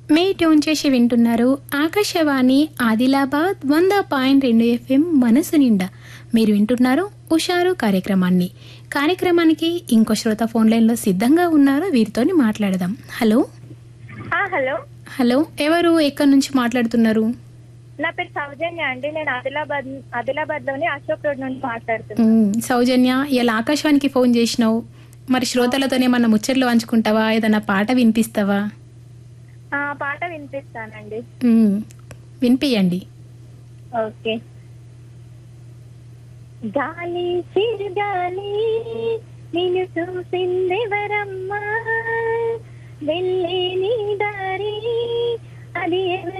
మే tune చేసి వింటున్నారు Akashvani Adilabad 100.2 FM మనసు నిండా. మీరు వింటున్నారు ఉషారు కార్యక్రమానికి ఇంకో శ్రోత ఫోన్ లైన్లో సిద్ధంగా ఉన్నారు. వీరితోని మాట్లాడదాం. హలో హలో హలో, ఎవరు ఎక్కడి నుంచి మాట్లాడుతున్నారు? నా పేరు సౌజన్య అండి. నేను ఆదిలాబాద్ లోని అశోక్ రోడ్ నుండి మాట్లాడుతున్నాను. సౌజన్య, ఇలా ఆకాశవాణికి ఫోన్ చేసినావు, మరి శ్రోతలతోనే మన ముచ్చట్లు పంచుకుంటావా? ఏదన్నా పాట వినిపిస్తావా? పాట వినిపిస్తానండి. వినిపియండి. ఓకే. గాలి చిరుగాలి నిన్ను చూసిందెవరమ్మా, వెళ్ళే నీ దారి అది